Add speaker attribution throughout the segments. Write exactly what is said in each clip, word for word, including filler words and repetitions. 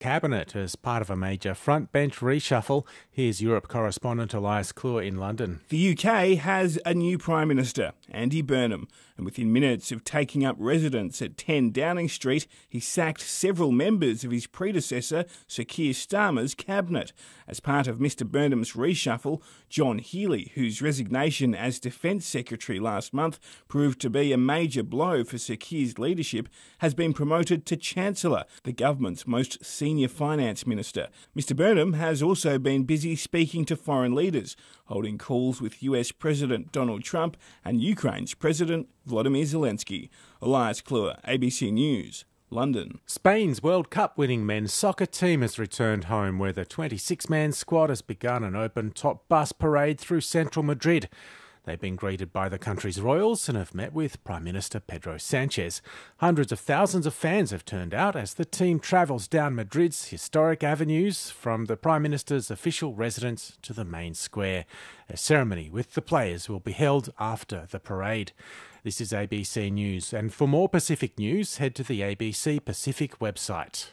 Speaker 1: Cabinet as part of a major frontbench reshuffle. Here's Europe correspondent Elias Clure in London.
Speaker 2: The U K has a new Prime Minister, Andy Burnham, and within minutes of taking up residence at ten Downing Street, he sacked several members of his predecessor, Sir Keir Starmer's cabinet. As part of Mr Burnham's reshuffle, John Healey, whose resignation as Defence Secretary last month proved to be a major blow for Sir Keir's leadership, has been promoted to Chancellor, the government's most senior finance minister. Mr Burnham has also been busy speaking to foreign leaders, holding calls with U S President Donald Trump and Ukraine's President Volodymyr Zelensky. Elias Clure, A B C News, London.
Speaker 1: Spain's World Cup winning men's soccer team has returned home, where the twenty-six man squad has begun an open top bus parade through central Madrid. They've been greeted by the country's royals and have met with Prime Minister Pedro Sanchez. Hundreds of thousands of fans have turned out as the team travels down Madrid's historic avenues from the Prime Minister's official residence to the main square. A ceremony with the players will be held after the parade. This is A B C News, and for more Pacific news, head to the A B C Pacific website.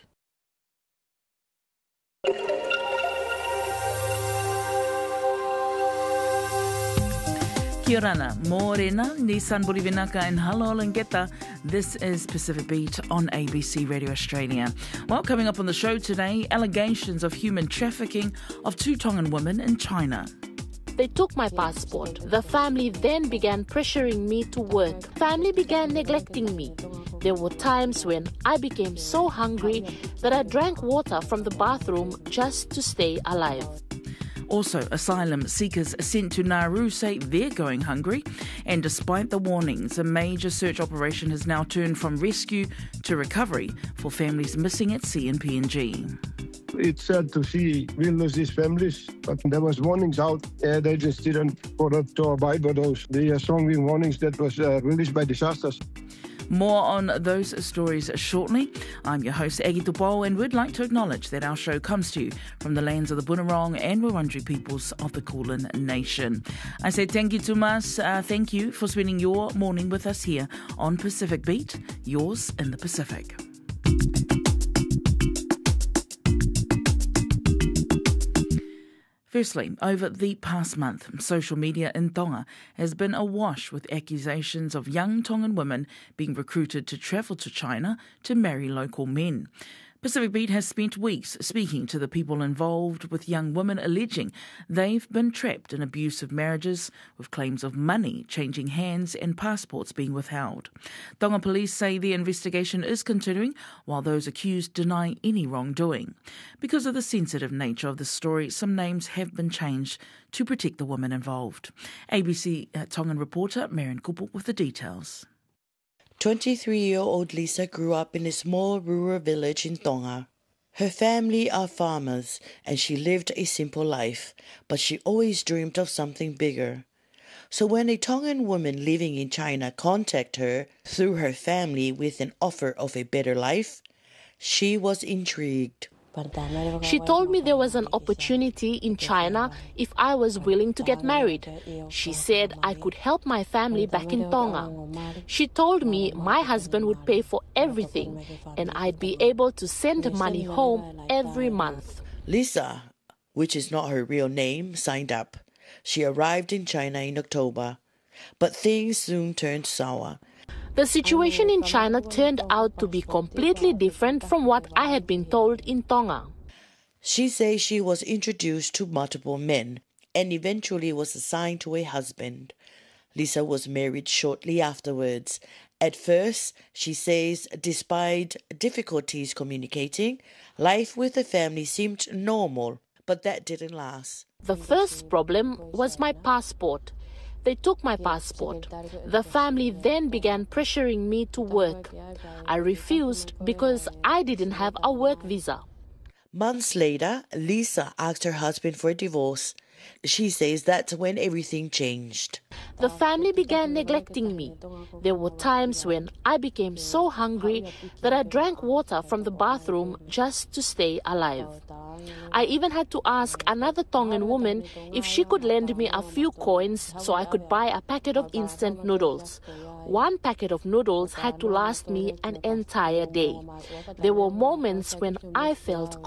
Speaker 3: Kia ora, morena, Nissan Bolivinaka and Halo Langeta. This is Pacific Beat on A B C Radio Australia. Well, coming up on the show today, allegations of human trafficking of two Tongan women in China.
Speaker 4: They took my passport. The family then began pressuring me to work. Family began neglecting me. There were times when I became so hungry that I drank water from the bathroom just to stay alive.
Speaker 3: Also, asylum seekers sent to Nauru say they're going hungry. And despite the warnings, a major search operation has now turned from rescue to recovery for families missing at sea in P N G.
Speaker 5: It's sad to see we lose these families, but there was warnings out. Uh, they just didn't bother to abide by those. The uh, strong warnings that was uh, released by disasters.
Speaker 3: More on those stories shortly. I'm your host, Aggie Tupou, and we'd like to acknowledge that our show comes to you from the lands of the Bunurong and Wurundjeri peoples of the Kulin Nation. I say thank you to Mas. Uh, thank you for spending your morning with us here on Pacific Beat, yours in the Pacific. Firstly, over the past month, social media in Tonga has been awash with accusations of young Tongan women being recruited to travel to China to marry local men. Pacific Beat has spent weeks speaking to the people involved, with young women alleging they've been trapped in abusive marriages, with claims of money changing hands and passports being withheld. Tonga police say the investigation is continuing, while those accused deny any wrongdoing. Because of the sensitive nature of the story, some names have been changed to protect the women involved. A B C uh, Tongan reporter Marion Kupu with the details.
Speaker 6: twenty-three-year-old Lisa grew up in a small rural village in Tonga. Her family are farmers and she lived a simple life, but she always dreamed of something bigger. So when a Tongan woman living in China contacted her through her family with an offer of a better life, she was intrigued.
Speaker 4: She told me there was an opportunity in China if I was willing to get married. She said I could help my family back in Tonga. She told me my husband would pay for everything and I'd be able to send money home every month.
Speaker 6: Lisa, which is not her real name, signed up. She arrived in China in October, but things soon turned sour.
Speaker 4: The situation in China turned out to be completely different from what I had been told in Tonga.
Speaker 6: She says she was introduced to multiple men and eventually was assigned to a husband. Lisa was married shortly afterwards. At first, she says, despite difficulties communicating, life with the family seemed normal, but that didn't last.
Speaker 4: The first problem was my passport. They took my passport. The family then began pressuring me to work. I refused because I didn't have a work visa.
Speaker 6: Months later, Lisa asked her husband for a divorce. She says that's when everything changed.
Speaker 4: The family began neglecting me. There were times when I became so hungry that I drank water from the bathroom just to stay alive. I even had to ask another Tongan woman if she could lend me a few coins so I could buy a packet of instant noodles. One packet of noodles had to last me an entire day. There were moments when I felt